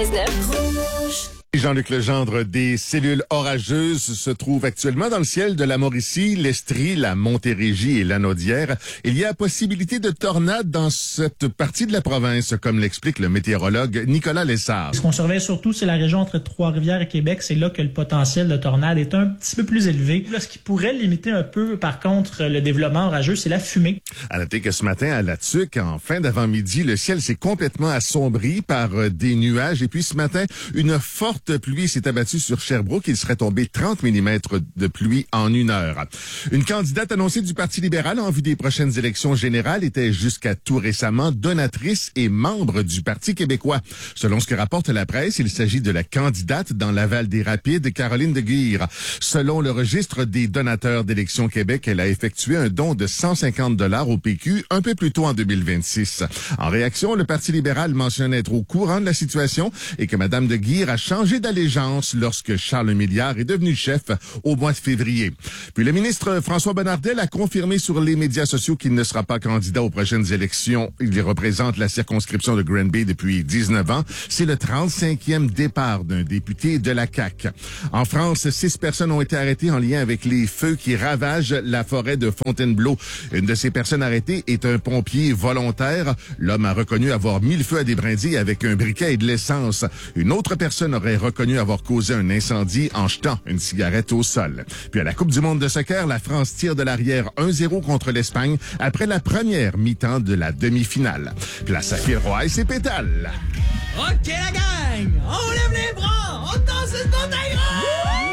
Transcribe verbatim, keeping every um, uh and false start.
quatre-vingt-seize neuf. Rouge. Jean-Luc Legendre, des cellules orageuses se trouvent actuellement dans le ciel de la Mauricie, l'Estrie, la Montérégie et l'Anaudière. Il y a possibilité de tornades dans cette partie de la province, comme l'explique le météorologue Nicolas Lessard. Ce qu'on surveille surtout, c'est la région entre Trois-Rivières et Québec. C'est là que le potentiel de tornade est un petit peu plus élevé. Là, ce qui pourrait limiter un peu, par contre, le développement orageux, c'est la fumée. À noter que ce matin, à La Tuque, en fin d'avant-midi, le ciel s'est complètement assombri par euh, des nuages. Et puis ce matin, une forte pluie s'est abattue sur Sherbrooke. Il serait tombé trente millimètres de pluie en une heure. Une candidate annoncée du Parti libéral en vue des prochaines élections générales était jusqu'à tout récemment donatrice et membre du Parti québécois. Selon ce que rapporte la presse, il s'agit de la candidate dans l'aval des Rapides, Caroline de Guire. Selon le registre des donateurs d'Élections Québec, elle a effectué un don de cent cinquante dollars au P Q un peu plus tôt en deux mille vingt-six. En réaction, le Parti libéral mentionne être au courant de la situation et que Mme de Guire a changé d'allégeance lorsque Charles Milliard est devenu chef au mois de février. Puis le ministre François Bonnardel a confirmé sur les médias sociaux qu'il ne sera pas candidat aux prochaines élections. Il représente la circonscription de Granby depuis dix-neuf ans. C'est le trente-cinquième départ d'un député de la C A Q. En France, six personnes ont été arrêtées en lien avec les feux qui ravagent la forêt de Fontainebleau. Une de ces personnes arrêtées est un pompier volontaire. L'homme a reconnu avoir mis le feu à des brindilles avec un briquet et de l'essence. Une autre personne aurait reconnu avoir causé un incendie en jetant une cigarette au sol. Puis à la Coupe du monde de soccer, la France tire de l'arrière un zéro contre l'Espagne après la première mi-temps de la demi-finale. Place à Phil Roy et ses pétales. OK, la gang! On lève les bras! On danse une montagne!